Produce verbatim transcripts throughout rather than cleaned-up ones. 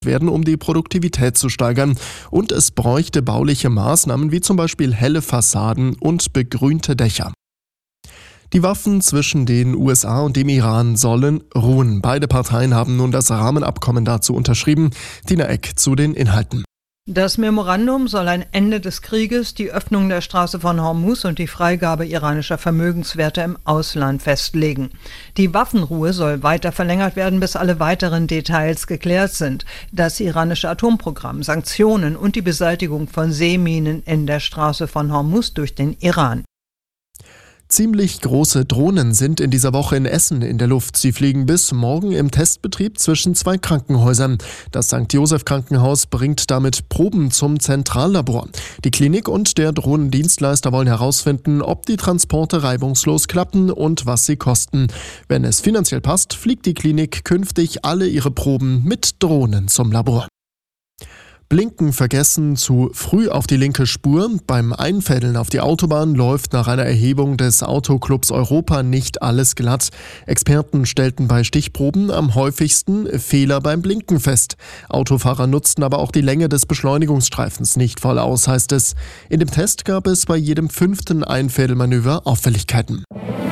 werden, um die Produktivität zu steigern. Und es bräuchte bauliche Maßnahmen wie zum Beispiel helle Fassaden und begrünte Dächer. Die Waffen zwischen den U S A und dem Iran sollen ruhen. Beide Parteien haben nun das Rahmenabkommen dazu unterschrieben. Tina Eck zu den Inhalten. Das Memorandum soll ein Ende des Krieges, die Öffnung der Straße von Hormuz und die Freigabe iranischer Vermögenswerte im Ausland festlegen. Die Waffenruhe soll weiter verlängert werden, bis alle weiteren Details geklärt sind. Das iranische Atomprogramm, Sanktionen und die Beseitigung von Seeminen in der Straße von Hormuz durch den Iran. Ziemlich große Drohnen sind in dieser Woche in Essen in der Luft. Sie fliegen bis morgen im Testbetrieb zwischen zwei Krankenhäusern. Das Sankt Joseph Krankenhaus bringt damit Proben zum Zentrallabor. Die Klinik und der Drohnendienstleister wollen herausfinden, ob die Transporte reibungslos klappen und was sie kosten. Wenn es finanziell passt, fliegt die Klinik künftig alle ihre Proben mit Drohnen zum Labor. Blinken vergessen, zu früh auf die linke Spur. Beim Einfädeln auf die Autobahn läuft nach einer Erhebung des Autoclubs Europa nicht alles glatt. Experten stellten bei Stichproben am häufigsten Fehler beim Blinken fest. Autofahrer nutzten aber auch die Länge des Beschleunigungsstreifens nicht voll aus, heißt es. In dem Test gab es bei jedem fünften Einfädelmanöver Auffälligkeiten.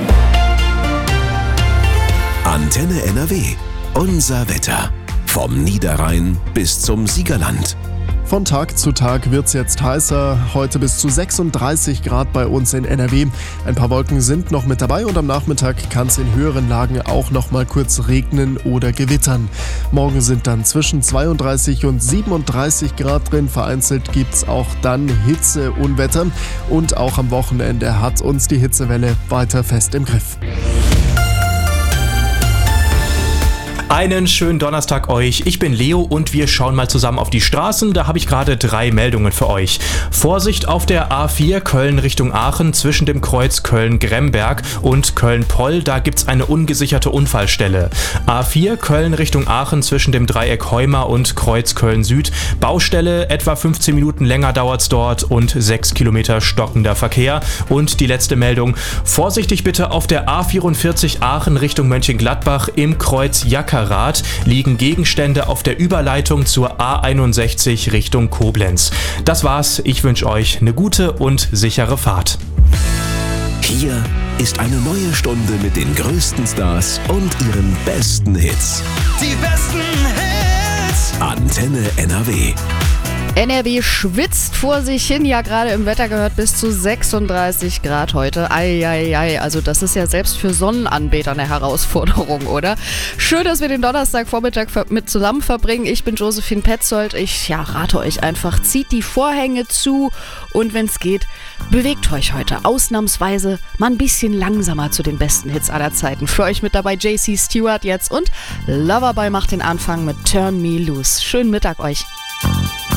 Antenne N R W. Unser Wetter. Vom Niederrhein bis zum Siegerland. Von Tag zu Tag wird's jetzt heißer. Heute bis zu sechsunddreißig Grad bei uns in N R W. Ein paar Wolken sind noch mit dabei und am Nachmittag kann es in höheren Lagen auch noch mal kurz regnen oder gewittern. Morgen sind dann zwischen zweiunddreißig und siebenunddreißig Grad drin. Vereinzelt gibt's auch dann Hitzeunwetter. Und auch am Wochenende hat uns die Hitzewelle weiter fest im Griff. Einen schönen Donnerstag euch. Ich bin Leo und wir schauen mal zusammen auf die Straßen. Da habe ich gerade drei Meldungen für euch. Vorsicht auf der A vier Köln Richtung Aachen zwischen dem Kreuz Köln-Gremberg und Köln-Poll. Da gibt's eine ungesicherte Unfallstelle. A vier Köln Richtung Aachen zwischen dem Dreieck Heuma und Kreuz Köln-Süd. Baustelle, etwa fünfzehn Minuten länger dauert's dort und sechs Kilometer stockender Verkehr. Und die letzte Meldung. Vorsichtig bitte auf der A vierundvierzig Aachen Richtung Mönchengladbach im Kreuz Jacker liegen Gegenstände auf der Überleitung zur A einundsechzig Richtung Koblenz. Das war's. Ich wünsche euch eine gute und sichere Fahrt. Hier ist eine neue Stunde mit den größten Stars und ihren besten Hits. Die besten Hits. Antenne N R W. N R W schwitzt vor sich hin, ja gerade im Wetter gehört bis zu sechsunddreißig Grad heute. Eieiei, also das ist ja selbst für Sonnenanbeter eine Herausforderung, oder? Schön, dass wir den Donnerstagvormittag mit zusammen verbringen. Ich bin Josephine Petzold. Ich ja, rate euch einfach, zieht die Vorhänge zu und wenn es geht, bewegt euch heute ausnahmsweise mal ein bisschen langsamer zu den besten Hits aller Zeiten. Für euch mit dabei J C Stewart jetzt und Loverboy macht den Anfang mit Turn Me Loose. Schönen Mittag euch.